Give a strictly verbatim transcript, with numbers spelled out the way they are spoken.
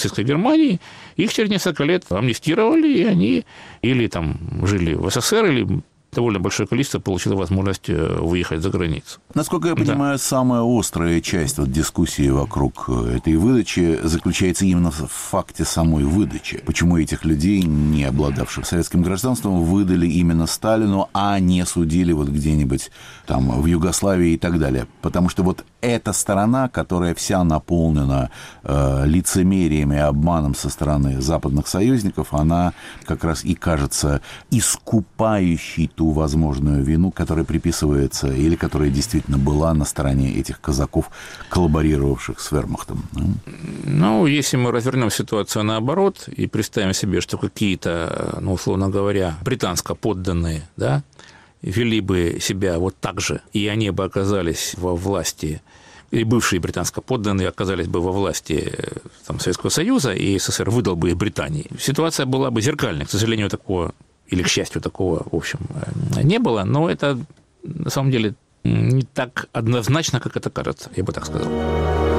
нацистской Германии, их через несколько лет амнистировали, и они или там жили в СССР, или довольно большое количество получило возможность выехать за границу. Насколько я понимаю, да. самая острая часть вот дискуссии вокруг этой выдачи заключается именно в факте самой выдачи. Почему этих людей, не обладавших советским гражданством, выдали именно Сталину, а не судили вот где-нибудь там в Югославии и так далее. Потому что вот эта сторона, которая вся наполнена э, лицемерием и обманом со стороны западных союзников, она как раз и кажется искупающей ту возможную вину, которая приписывается или которая действительно была на стороне этих казаков, коллаборировавших с вермахтом. Ну, если мы развернем ситуацию наоборот и представим себе, что какие-то, ну, условно говоря, британско подданные, да, вели бы себя вот так же, и они бы оказались во власти, или бывшие британско подданные оказались бы во власти там, Советского Союза, и СССР выдал бы их Британии, ситуация была бы зеркальной. К сожалению, такого, или, к счастью, такого, в общем, не было, но это, на самом деле, не так однозначно, как это кажется, я бы так сказал.